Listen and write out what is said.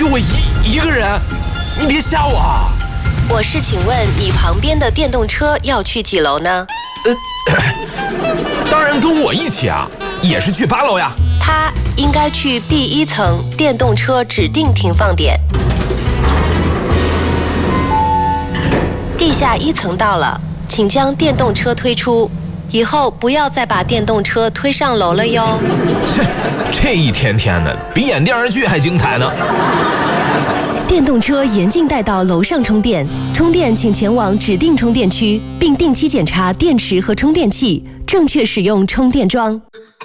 就我一个人，你别吓我啊！ 我是请问你旁边的电动车要去几楼呢？ 当然跟我一起啊，也是去8楼呀。 他应该去 B1层电动车指定停放点。地下1层到了，请将电动车推出，以后不要再把电动车推上楼了哟。 这一天天的，比演电视剧还精彩呢。 电动车严禁带到楼上充电，充电请前往指定充电区，并定期检查电池和充电器，正确使用充电桩。